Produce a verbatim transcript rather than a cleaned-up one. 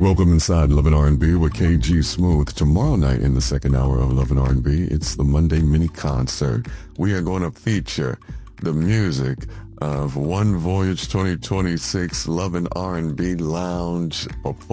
Welcome inside Love and R and B with K G Smooth. Tomorrow night in the second hour of Love and R and B, it's the Monday mini concert. We are going to feature the music of One Voyage twenty twenty-six Love and R and B Lounge performance.